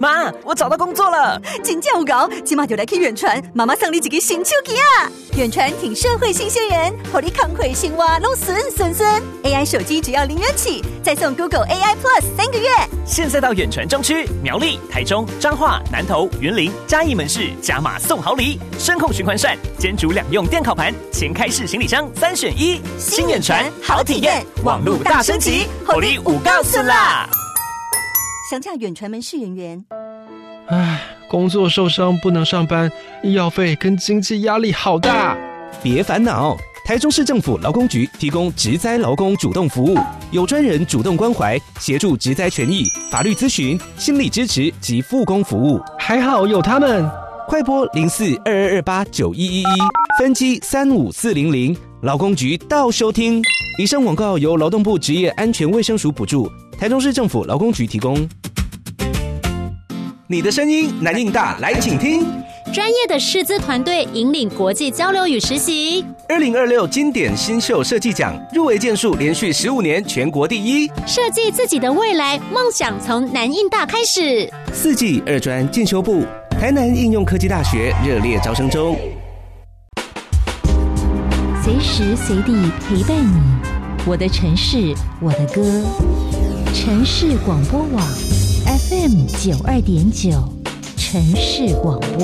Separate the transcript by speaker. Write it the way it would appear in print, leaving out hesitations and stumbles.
Speaker 1: 妈，我找到工作了！
Speaker 2: 真正有够，今晚就来去远传，妈妈送你一个新手机啊！远传挺社会新鲜人，让你康回生活拢顺。AI 手机只要0元起，再送 Google AI Plus 3个月。
Speaker 1: 现在到远传中区、苗栗、台中、彰化、南投、云林、嘉义门市加码送好礼，声控循环扇、煎煮两用电烤盘、前开式行李箱3选1。新远传好体验，网路大升级，让你有够顺啦！
Speaker 2: 详洽远传门市人员。
Speaker 3: 工作受伤不能上班，医药费跟经济压力好大。
Speaker 4: 别烦恼，台中市政府劳工局提供职灾劳工主动服务，有专人主动关怀，协助职灾权益、法律咨询、心理支持及复工服务。
Speaker 3: 还好有他们，
Speaker 4: 快拨0422289111，分机35400，劳工局到收听。以上广告由劳动部职业安全卫生署补助，台中市政府劳工局提供。你的声音南印大，来请听。
Speaker 5: 专业的师资团队引领国际交流与实习。
Speaker 4: 2026经典新秀设计奖入围件数连续15年全国第一。
Speaker 5: 设计自己的未来，梦想从南印大开始。
Speaker 4: 4季2专进修部，台南应用科技大学热烈招生中。
Speaker 6: 随时随地陪伴你，我的城市，我的歌。城市广播网 FM92.9，城市广播。